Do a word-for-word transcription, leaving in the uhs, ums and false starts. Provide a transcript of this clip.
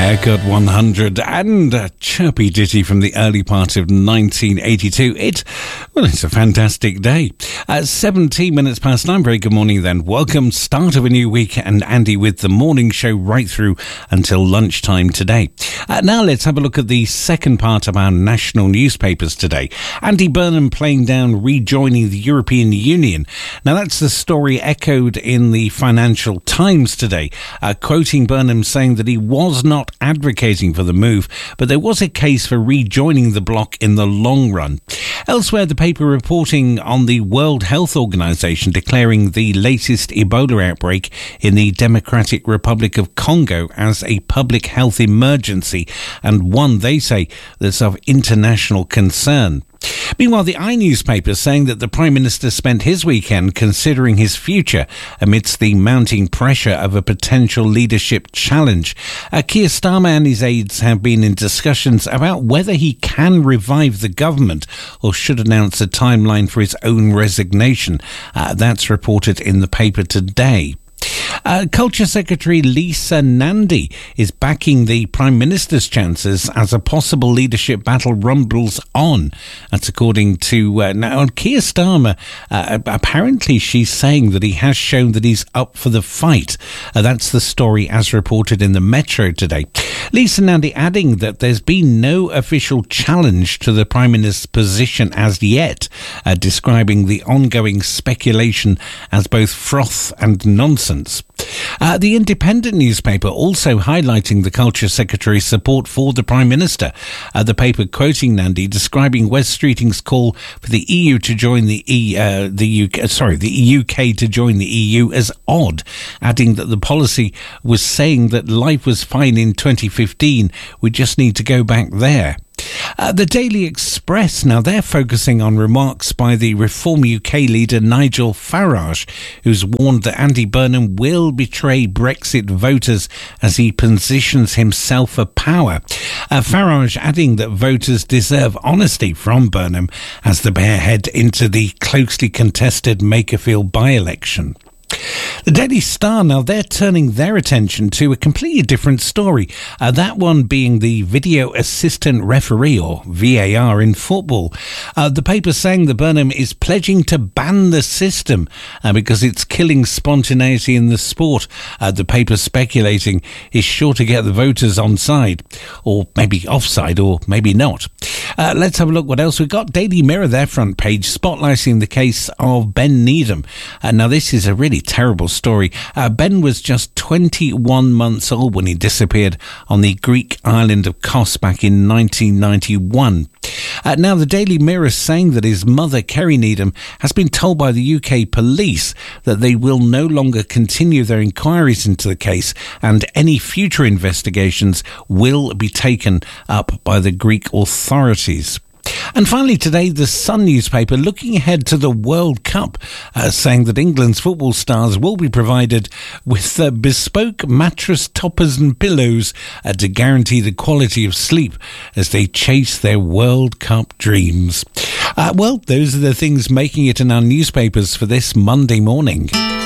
Haircut one hundred and a chirpy ditty from the early part of nineteen eighty-two. It, well, it's a fantastic day. At seventeen minutes past nine, very good morning then. Welcome, start of a new week, and Andy with the morning show right through until lunchtime today. Uh, now let's have a look at the second part of our national newspapers today. Andy Burnham playing down rejoining the European Union. Now that's the story echoed in the Financial Times today, uh, quoting Burnham saying that he was not advocating for the move, but there was a case for rejoining the bloc in the long run. Elsewhere, the paper reporting on the World Health Organization declaring the latest Ebola outbreak in the Democratic Republic of Congo as a public health emergency, and one, they say, that's of international concern. Meanwhile, the I newspaper saying that the Prime Minister spent his weekend considering his future amidst the mounting pressure of a potential leadership challenge. Uh, Keir Starmer and his aides have been in discussions about whether he can revive the government or should announce a timeline for his own resignation. Uh, that's reported in the paper today. Uh, Culture Secretary Lisa Nandy is backing the Prime Minister's chances as a possible leadership battle rumbles on. That's according to uh, now Keir Starmer. Uh, apparently she's saying that he has shown that he's up for the fight. Uh, that's the story as reported in the Metro today. Lisa Nandy adding that there's been no official challenge to the Prime Minister's position as yet, uh, describing the ongoing speculation as both froth and nonsense. Uh, the Independent newspaper also highlighting the Culture Secretary's support for the Prime Minister. Uh, the paper quoting Nandy describing Wes Streeting's call for the E U to join the e, uh, the U K, sorry, the U K to join the E U as odd, adding that the policy was saying that life was fine in twenty fifteen. We just need to go back there. Uh, the Daily Express, now they're focusing on remarks by the Reform U K leader Nigel Farage, who's warned that Andy Burnham will betray Brexit voters as he positions himself for power. Uh, Farage adding that voters deserve honesty from Burnham as the pair head into the closely contested Makerfield by-election. The Daily Star, now they're turning their attention to a completely different story, uh, that one being the video assistant referee, or V A R, in football. Uh, the paper saying that Burnham is pledging to ban the system uh, because it's killing spontaneity in the sport. Uh, the paper speculating is sure to get the voters on side, or maybe offside, or maybe not. Uh, let's have a look what else we've got. Daily Mirror, their front page, spotlighting the case of Ben Needham. Uh, now this is a really terrible story. Uh, Ben was just twenty-one months old when he disappeared on the Greek island of Kos back in nineteen ninety-one. Uh, now, the Daily Mirror is saying that his mother, Kerry Needham, has been told by the U K police that they will no longer continue their inquiries into the case and any future investigations will be taken up by the Greek authorities. And finally today, the Sun newspaper looking ahead to the World Cup, uh, saying that England's football stars will be provided with uh, bespoke mattress toppers and pillows uh, to guarantee the quality of sleep as they chase their World Cup dreams. Uh, well, those are the things making it in our newspapers for this Monday morning.